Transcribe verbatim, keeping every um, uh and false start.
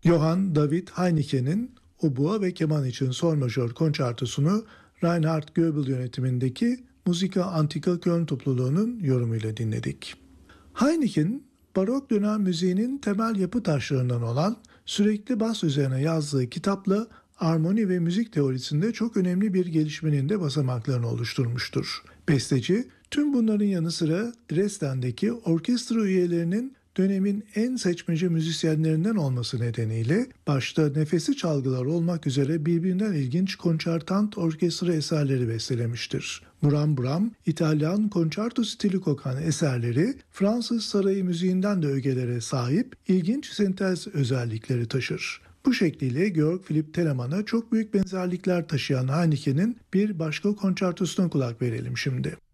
Johann David Heineke'nin obua ve keman için sol majör konçertosunu Reinhard Goebel yönetimindeki Musica Antica Köln topluluğunun yorumuyla dinledik. Heineken, barok dönem müziğinin temel yapı taşlarından olan sürekli bas üzerine yazdığı kitapla armoni ve müzik teorisinde çok önemli bir gelişmenin de basamaklarını oluşturmuştur. Besteci, tüm bunların yanı sıra Dresden'deki orkestra üyelerinin dönemin en seçmece müzisyenlerinden olması nedeniyle başta nefesi çalgılar olmak üzere birbirinden ilginç konçertant orkestra eserleri bestelemiştir. Buram buram, İtalyan konçerto stili kokan eserleri Fransız sarayı müziğinden de ögelere sahip ilginç sentez özellikleri taşır. Bu şekliyle Georg Philipp Telemann'a çok büyük benzerlikler taşıyan Heineken'in bir başka konçertosuna kulak verelim şimdi.